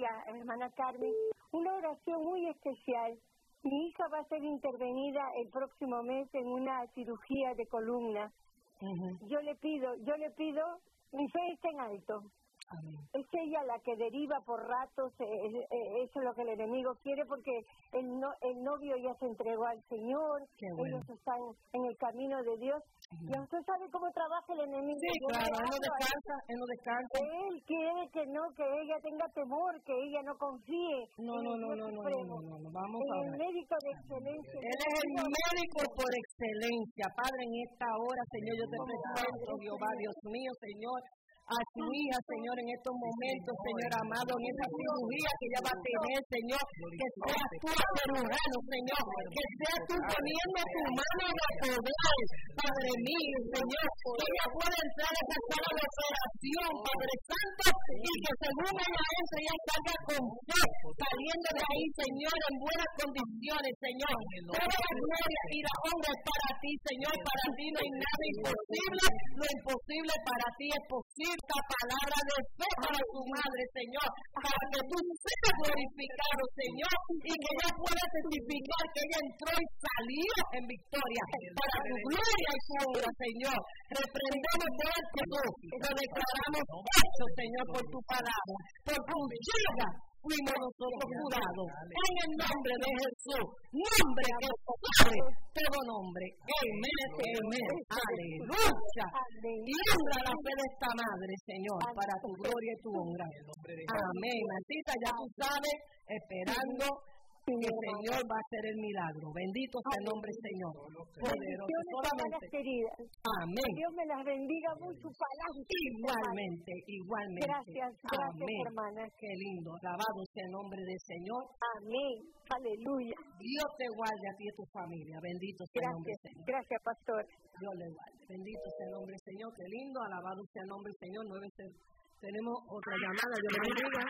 ella, hermana Carmen, una oración muy especial. Mi hija va a ser intervenida el próximo mes en una cirugía de columna. Yo le pido, mi fe está en alto. Amén. Es ella la que deriva por ratos, eso es lo que el enemigo quiere, porque el novio ya se entregó al Señor, ellos están en el camino de Dios, y usted sabe cómo trabaja el enemigo. Sí, claro, él no descansa. Él quiere que ella tenga temor, que ella no confíe. No, vamos a ver. El médico de excelencia. Él es el médico por excelencia. Padre, en esta hora, Señor, yo te presento, Jehová, Dios mío, Señor, a tu hija, Señor, en estos momentos, Señor amado, en esa cirugía que ella va a tener, Señor, que seas tú cirujano, Señor, que seas tú poniendo tu mano de poder, Padre mío, Señor, que ella pueda entrar a esa sala de operación, Padre Santo, y que según ella entre, ella salga con fe, saliendo de ahí, Señor, en buenas condiciones, Señor. Toda la gloria y la honra es para ti, Señor, para ti no hay nada imposible, lo imposible para ti es posible. Esta palabra de fe para tu madre, Señor, para que tú seas glorificado, Señor, y que ella pueda testificar que ella entró y salió en victoria para tu gloria y tu obra, Señor. Reprendemos todo el temor, lo declaramos hecho, Señor, por tu palabra, por tu llaga fuimos nosotros curados, en el nombre de Jesús, nombre que sabe todo nombre. Amén. Aleluya. Y honra la fe de esta madre, Señor, para tu gloria y tu honra. Amén. Masita, ya tú sabes, esperando que el Señor va a hacer el milagro. Bendito sea el nombre del Señor. Poderoso. Solamente. Amén. Dios me las bendiga mucho para Igualmente. Gracias, amén. hermana. Qué lindo. Alabado sea el nombre del Señor. Amén. Aleluya. Dios te guarde a ti y a tu familia. Bendito sea el nombre del Señor. Gracias, pastor. Dios le guarde. Bendito sea el nombre del Señor. Qué lindo. Alabado sea el nombre del Señor. Tenemos otra llamada. Dios le bendiga.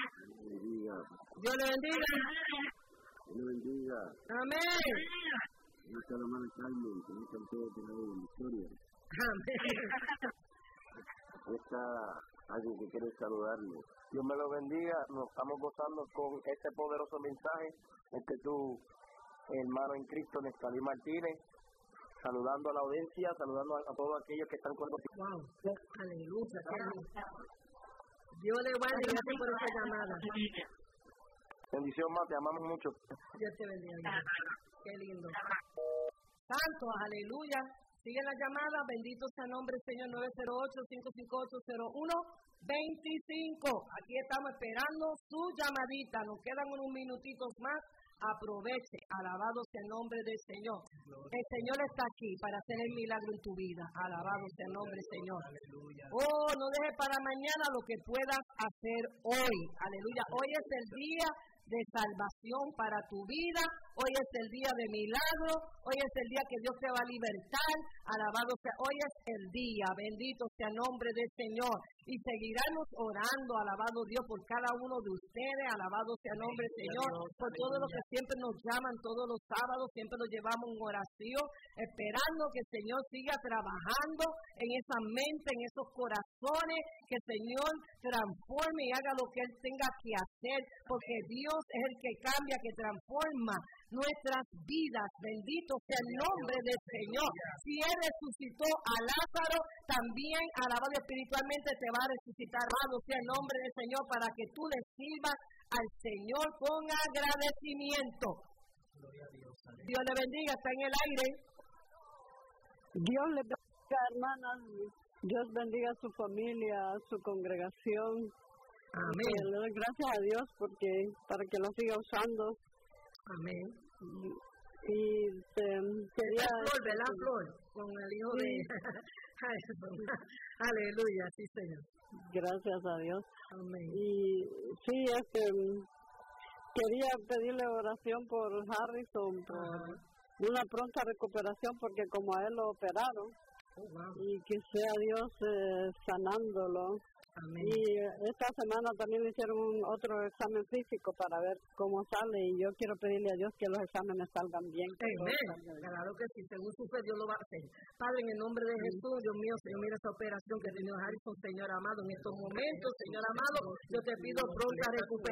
Dios le bendiga. Dios le bendiga. Amén. Gracias a la hermana Carmen, que nos cantó por ahí en historia. Amén. Está alguien que quiere saludarle. Dios me lo bendiga. Nos estamos gozando con este poderoso mensaje. Tu hermano en Cristo, Nestalí Martínez, saludando a la audiencia, saludando a todos aquellos que están con nosotros. Wow. Aleluya. Dios le guarde, gracias por esta llamada. Bendición, más, te amamos mucho. Dios te bendiga. Qué lindo. Santo, aleluya. Sigue la llamada, bendito sea el nombre del Señor, 908-558-0125. Aquí estamos esperando su llamadita. Nos quedan unos minutitos más. Aproveche, alabado sea el nombre del Señor. El Señor está aquí para hacer el milagro en tu vida. Alabado sea el nombre del Señor. Oh, no dejes para mañana lo que puedas hacer hoy. Aleluya. Hoy es el día de salvación para tu vida. Hoy es el día de milagro. Hoy es el día que Dios te va a libertar. Alabado sea. Hoy es el día. Bendito sea el nombre del Señor. Y seguiremos orando, alabado Dios, por cada uno de ustedes. Alabado sea el nombre del Señor. Por todos los que siempre nos llaman todos los sábados. Siempre nos llevamos en oración. Esperando que el Señor siga trabajando en esa mente, en esos corazones. Que el Señor transforme y haga lo que Él tenga que hacer. Porque Dios es el que cambia, que transforma nuestras vidas. Bendito sea el nombre del Señor. Si Él resucitó a Lázaro, también alabado espiritualmente te va a resucitar. Alabado sea el nombre del Señor para que tú le sirvas al Señor con agradecimiento. Dios le bendiga, está en el aire. Dios le bendiga, hermanas. Dios bendiga a su familia, a su congregación. Amén. Le doy gracias a Dios para que lo siga usando. Amén. Y quería... La flor, con el hijo de... Aleluya, sí, Señor. Gracias a Dios. Amén. Y sí, quería pedirle oración por Harrison, por una pronta recuperación, porque como a él lo operaron, y que sea Dios sanándolo. Amén. Y esta semana también le hicieron otro examen físico para ver cómo sale, y yo quiero pedirle a Dios que los exámenes salgan bien. Amén. Claro que sí, según su fe Dios lo va a hacer. Padre, en el nombre de Jesús, Dios mío, Señor, mira esta operación que ha tenido Harrison, Señor amado, en estos momentos, Señor amado, yo te pido pronta recuperación.